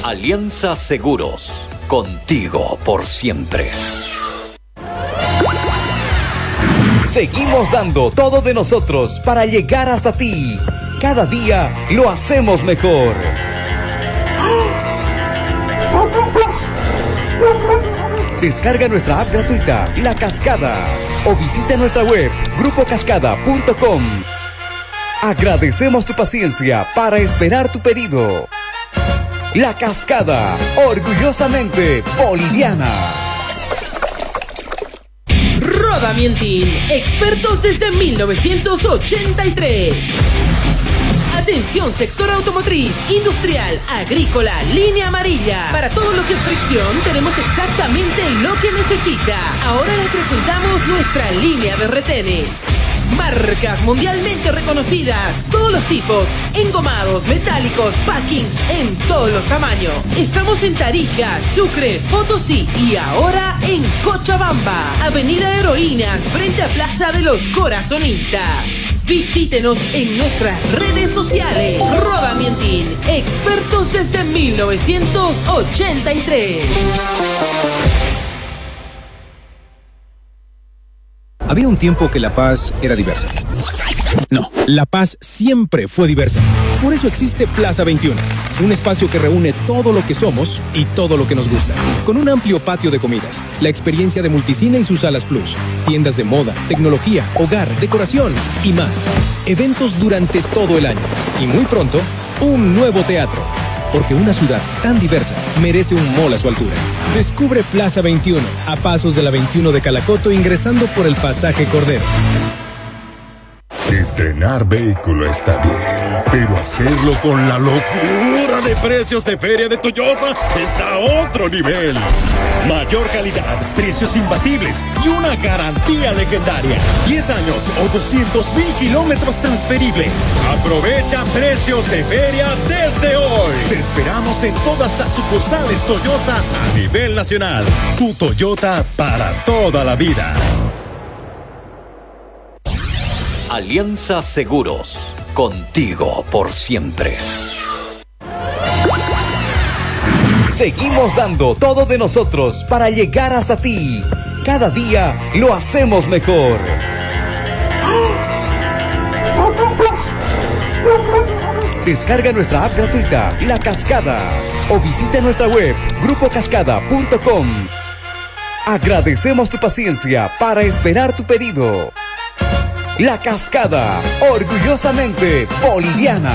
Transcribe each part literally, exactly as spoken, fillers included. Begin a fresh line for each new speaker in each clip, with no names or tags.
Alianza Seguros, contigo por siempre.
Seguimos dando todo de nosotros para llegar hasta ti. Cada día lo hacemos mejor. Descarga nuestra app gratuita, La Cascada, o visita nuestra web, grupo cascada punto com. Agradecemos tu paciencia para esperar tu pedido. La Cascada, orgullosamente boliviana.
Rodamientin, expertos desde mil novecientos ochenta y tres. Atención, sector automotriz, industrial, agrícola, línea amarilla. Para todo lo que es fricción, tenemos exactamente lo que necesita. Ahora le presentamos nuestra línea de retenes. Marcas mundialmente reconocidas, todos los tipos, engomados, metálicos, packings, en todos los tamaños. Estamos en Tarija, Sucre, Potosí y ahora en Cochabamba. Avenida Heroínas, frente a Plaza de los Corazonistas. Visítenos en nuestras redes sociales. Rodamientin, expertos desde mil novecientos ochenta y tres.
Había un tiempo que La Paz era diversa. No, La Paz siempre fue diversa. Por eso existe Plaza veintiuno, un espacio que reúne todo lo que somos y todo lo que nos gusta. Con un amplio patio de comidas, la experiencia de Multicine y sus salas plus, tiendas de moda, tecnología, hogar, decoración y más. Eventos durante todo el año. Y muy pronto, un nuevo teatro. Porque una ciudad tan diversa merece un mall a su altura. Descubre Plaza veintiuno, a pasos de la veintiuno de Calacoto, ingresando por el pasaje Cordero.
Estrenar vehículo está bien, pero hacerlo con la locura de precios de Feria de Toyosa está a otro nivel. Mayor calidad, precios imbatibles y una garantía legendaria. diez años o doscientos mil kilómetros transferibles. Aprovecha precios de feria desde hoy. Te esperamos en todas las sucursales Toyosa a nivel nacional. Tu Toyota para toda la vida.
Alianza Seguros, contigo por siempre.
Seguimos dando todo de nosotros para llegar hasta ti. Cada día lo hacemos mejor. Descarga nuestra app gratuita, La Cascada, o visita nuestra web, grupo cascada punto com. Agradecemos tu paciencia para esperar tu pedido. La Cascada, orgullosamente boliviana.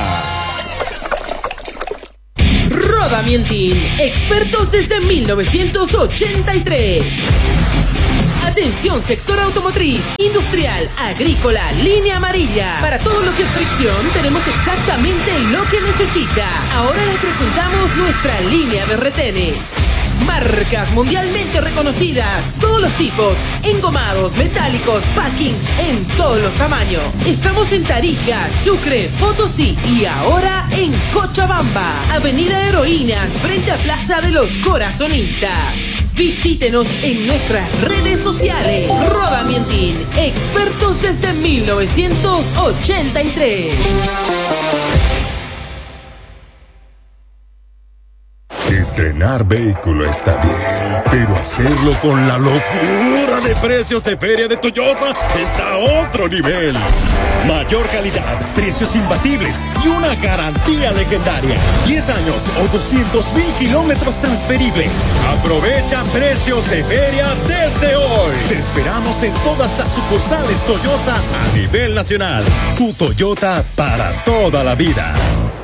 Rodamientin, expertos desde mil novecientos ochenta y tres. Atención, sector automotriz, industrial, agrícola, línea amarilla. Para todo lo que es fricción, tenemos exactamente lo que necesita. Ahora le presentamos nuestra línea de retenes. Marcas mundialmente reconocidas, todos los tipos, engomados, metálicos, packings, en todos los tamaños. Estamos en Tarija, Sucre, Potosí y ahora en Cochabamba. Avenida Heroínas, frente a Plaza de los Corazonistas. Visítenos en nuestras redes sociales. Rodamientin, expertos desde mil novecientos ochenta y tres.
Estrenar vehículo está bien, pero hacerlo con la locura de precios de Feria de Toyosa está a otro nivel. Mayor calidad, precios imbatibles y una garantía legendaria. diez años o doscientos mil kilómetros transferibles. Aprovecha precios de feria desde hoy. Te esperamos en todas las sucursales Toyosa a nivel nacional. Tu Toyota para toda la vida.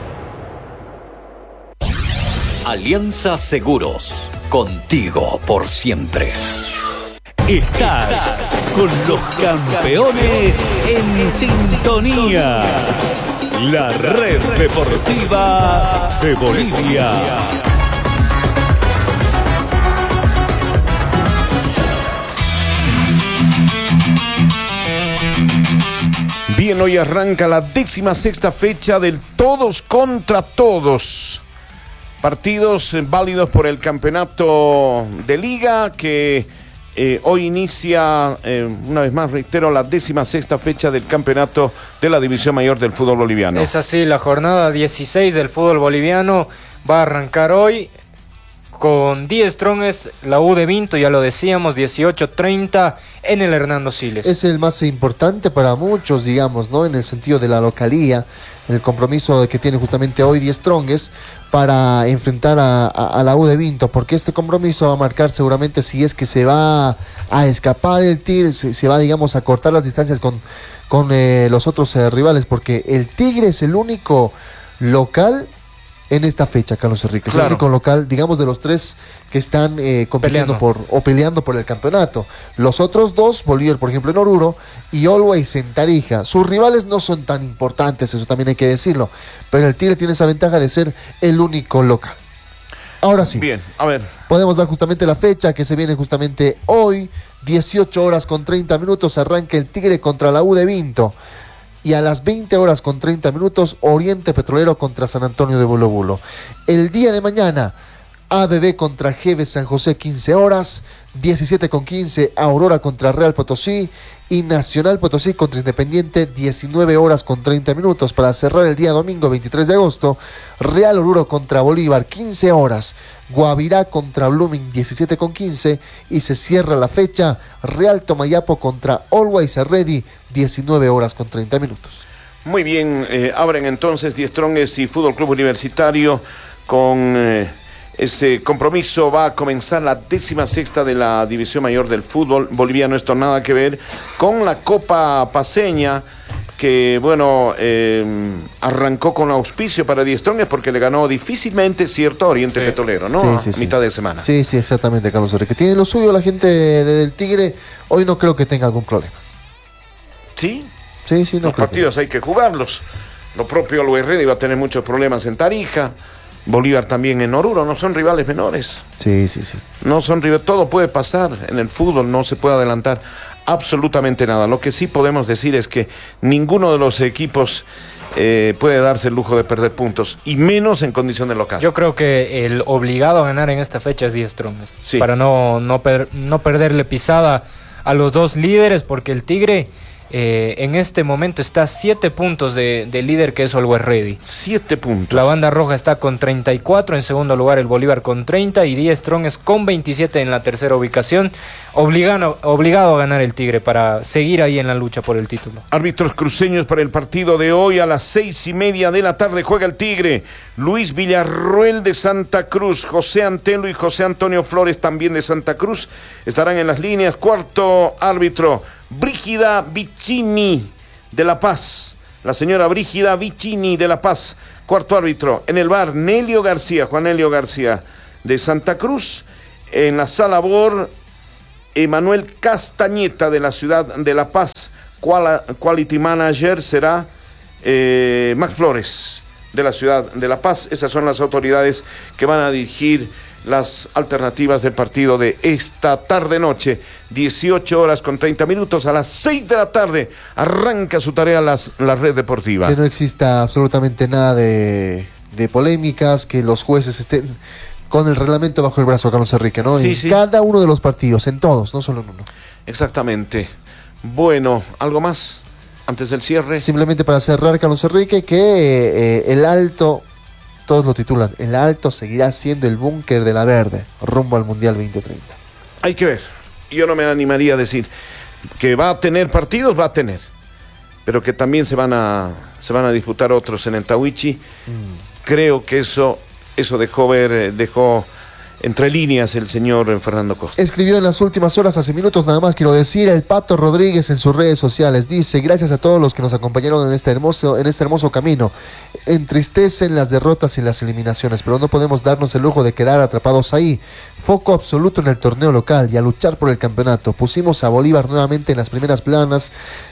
Alianza Seguros, contigo por siempre.
Estás con los campeones en sintonía. La red deportiva de Bolivia.
Bien, hoy arranca la décima sexta fecha del todos contra todos. Partidos válidos por el campeonato de liga que Eh, hoy inicia, eh, una vez más reitero, la décima sexta fecha del campeonato de la División Mayor del fútbol boliviano.
Es así, la jornada dieciséis del fútbol boliviano va a arrancar hoy con Die Strongest, la U de Vinto, ya lo decíamos, dieciocho treinta en el Hernando Siles.
Es el más importante para muchos, digamos, ¿no? En el sentido de la localía, el compromiso que tiene justamente hoy Die Strongest para enfrentar a, a, a la U de Vinto, porque este compromiso va a marcar seguramente si es que se va a escapar el Tigre, se, se va, digamos, a cortar las distancias con, con eh, los otros eh, rivales, porque el Tigre es el único local en esta fecha, Carlos Enrique.
Claro.
Es el único local, digamos, de los tres que están eh, compitiendo
Peleando.
por o peleando por el campeonato. Los otros dos, Bolívar, por ejemplo, en Oruro, y Always en Tarija. Sus rivales no son tan importantes, eso también hay que decirlo, pero el Tigre tiene esa ventaja de ser el único local. Ahora sí.
Bien, a ver.
Podemos dar justamente la fecha que se viene justamente hoy, dieciocho horas con treinta minutos, arranca el Tigre contra la U de Vinto. Y a las veinte horas con treinta minutos, Oriente Petrolero contra San Antonio de Bulo Bulo. El día de mañana, A D D contra G B San José, quince horas, diecisiete con quince, Aurora contra Real Potosí y Nacional Potosí contra Independiente, diecinueve horas con treinta minutos. Para cerrar el día domingo veintitrés de agosto, Real Oruro contra Bolívar, quince horas, Guavirá contra Blooming, diecisiete con quince, y se cierra la fecha, Real Tomayapo contra Always Ready, diecinueve horas con treinta minutos.
Muy bien, eh, abren entonces Die Strongest y Fútbol Club Universitario con eh, ese compromiso. Va a comenzar la décima sexta de la División Mayor del fútbol boliviano. Esto nada que ver con la Copa Paceña, que bueno, eh, arrancó con auspicio para Die Strongest porque le ganó difícilmente, cierto, Oriente
Sí.
Petrolero, ¿no?
Sí, sí, sí.
Mitad de semana.
Sí, sí, exactamente, Carlos Enrique. Tiene lo suyo la gente de- del Tigre. Hoy no creo que tenga algún problema.
Sí,
Sí, sí, no
los
creo que-
partidos hay que jugarlos. Lo propio Always Ready va a tener muchos problemas en Tarija. Bolívar también en Oruro. No son rivales menores.
Sí, sí, sí.
No son rivales. Todo puede pasar en el fútbol. No se puede adelantar absolutamente nada. Lo que sí podemos decir es que ninguno de los equipos eh, puede darse el lujo de perder puntos. Y menos en condición de local.
Yo creo que el obligado a ganar en esta fecha es Die Strongest,
Sí.
para no, no, per- no perderle pisada a los dos líderes, porque el Tigre eh, en este momento está a siete puntos de, de líder, que es Always Ready.
Siete puntos.
La banda roja está con treinta y cuatro, en segundo lugar el Bolívar con treinta y Die Strongest con veintisiete en la tercera ubicación. Obligado, obligado a ganar el Tigre para seguir ahí en la lucha por el título.
Árbitros cruceños para el partido de hoy. A las seis y media de la tarde juega el Tigre. Luis Villarroel de Santa Cruz, José Antelo y José Antonio Flores también de Santa Cruz estarán en las líneas. Cuarto árbitro, Brígida Vicini de La Paz. La señora Brígida Vicini de La Paz. Cuarto árbitro. En el bar, Nelio García, Juan Nelio García de Santa Cruz. En la sala B O R, Emanuel Castañeta de la ciudad de La Paz. Qual- Quality Manager será eh, Max Flores de la ciudad de La Paz. Esas son las autoridades que van a dirigir las alternativas del partido de esta tarde-noche. dieciocho horas con treinta minutos. A las seis de la tarde arranca su tarea las, la red deportiva.
Que no exista absolutamente nada de, de polémicas, que los jueces estén con el reglamento bajo el brazo, Carlos Enrique, ¿no?
Sí,
en
sí.
cada uno de los partidos, en todos, no solo en uno.
Exactamente. Bueno, ¿algo más antes del cierre?
Simplemente para cerrar, Carlos Enrique, que eh, el Alto, todos lo titulan, el Alto seguirá siendo el búnker de la Verde, rumbo al Mundial veinte treinta.
Hay que ver. Yo no me animaría a decir que va a tener partidos, va a tener. Pero que también se van a, se van a disputar otros en el Tahuichi. Mm. Creo que eso, eso dejó ver, eh, dejó entre líneas el señor eh, Fernando Costa.
Escribió en las últimas horas, hace minutos nada más, quiero decir, el Pato Rodríguez en sus redes sociales. Dice: gracias a todos los que nos acompañaron en este hermoso, en este hermoso camino. Entristecen las derrotas y las eliminaciones, pero no podemos darnos el lujo de quedar atrapados ahí. Foco absoluto en el torneo local y a luchar por el campeonato. Pusimos a Bolívar nuevamente en las primeras planas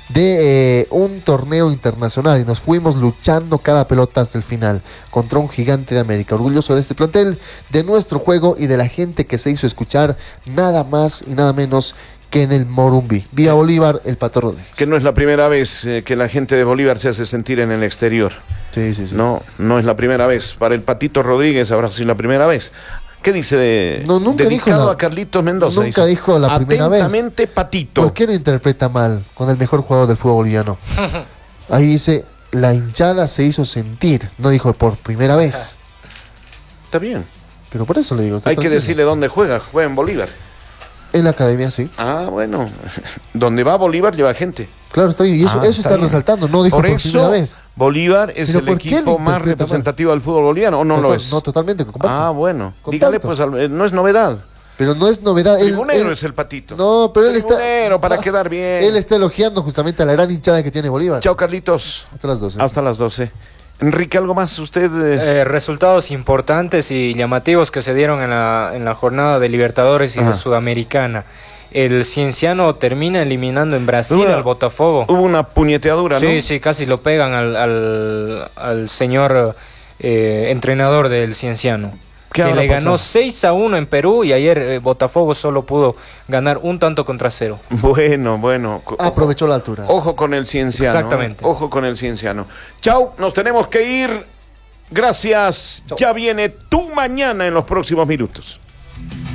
de eh, un torneo internacional y nos fuimos luchando cada pelota hasta el final contra un gigante de América. Orgulloso de este plantel, de nuestro juego y de la gente que se hizo escuchar, nada más y nada menos que en el Morumbí. Vía Bolívar, el Pato Rodríguez.
Que no es la primera vez eh, que la gente de Bolívar se hace sentir en el exterior.
Sí, sí, sí.
No, no es la primera vez. Para el Patito Rodríguez habrá sido la primera vez. ¿Qué dice? De,
No, nunca
dedicado
dijo la-
a Carlitos Mendoza.
Nunca
dice.
dijo la primera vez.
Atentamente, Patito.
¿Por qué lo interpreta mal con el mejor jugador del fútbol boliviano? Ahí dice, la hinchada se hizo sentir. No dijo por primera vez.
Está bien.
Pero por eso le digo. está
Hay que
tranquilo.
decirle dónde juega. Juega en Bolívar.
En la academia, sí.
Ah, bueno. Donde va Bolívar lleva gente.
Claro, está bien. Y eso,
Ah,
eso está,
bien.
resaltando. No dijo
Por
por,
eso,
primera vez.
Bolívar es
Pero
el
¿por qué lo
equipo más
interpreta mal?
representativo del fútbol boliviano, ¿o no lo
Total-
es?
No, totalmente. comparto.
Ah, bueno.
Comparto.
Dígale, pues, al- eh, no es novedad.
Pero no es novedad. él-
Tribunero
él-
es el Patito.
No, pero él está.
Tribunero, para quedar bien.
Él está elogiando justamente a la gran hinchada que tiene Bolívar.
Chao, Carlitos.
Hasta las doce.
Hasta las doce. Enrique, ¿algo más usted? eh?
Eh, resultados importantes y llamativos que se dieron en la, en la jornada de Libertadores y
Ajá.
de Sudamericana. El Cienciano termina eliminando en Brasil
Hubo una-
al Botafogo.
Hubo una puñeteadura, ¿no?
Sí, sí, casi lo pegan al, al, al señor eh, entrenador del Cienciano.
¿Qué
Que
habrá
le ganó
pasado?
seis a uno en Perú y ayer eh, Botafogo solo pudo ganar un tanto contra cero.
Bueno, bueno. Co-
Aprovechó la altura.
Ojo con el cienciano.
Exactamente.
¿eh? Ojo con el cienciano. Chau, nos tenemos que ir. Gracias. Ya viene tu mañana en los próximos minutos.